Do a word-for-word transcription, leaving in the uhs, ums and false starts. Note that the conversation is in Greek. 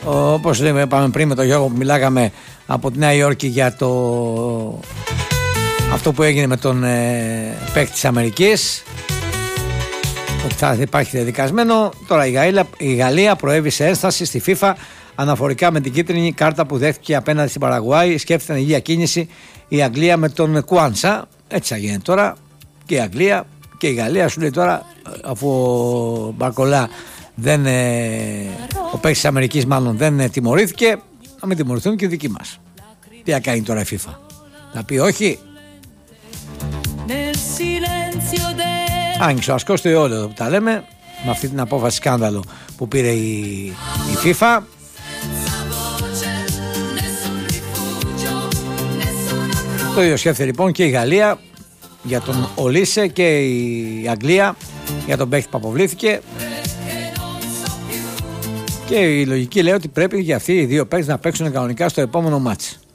Όπως λέμε, είπαμε πριν με τον Γιώργο που μιλάγαμε από τη Νέα Υόρκη για το αυτό που έγινε με τον ε, παίκτη της Αμερικής, ότι θα υπάρχει δεδικασμένο. Τώρα η Γαλλία, η Γαλλία προέβη σε ένσταση στη FIFA αναφορικά με την κίτρινη κάρτα που δέχτηκε απέναντι στην Παραγουάη. Σκέφτεται την ίδια κίνηση η Αγγλία με τον Κουάνσα. Έτσι θα γίνει τώρα και η Αγγλία και η Γαλλία. Σου λέει τώρα, αφού ο Μπαρκολά δεν, ε, ο παίκτης της Αμερικής μάλλον δεν ε, τιμωρήθηκε, να μην τιμωρηθούν και οι δικοί μας. Τι θα κάνει τώρα η FIFA? Να πει όχι? Άνοιξε ο ασκός του αιώλου εδώ που τα λέμε, με αυτή την απόφαση σκάνδαλο που πήρε η, η FIFA. Το ίδιο σκέφτεται λοιπόν και η Γαλλία για τον Ολίσε και η Αγγλία για τον παίκτη που αποβλήθηκε. Και η λογική λέει ότι πρέπει για αυτοί οι δύο παίκτες να παίξουν κανονικά στο επόμενο μάτς.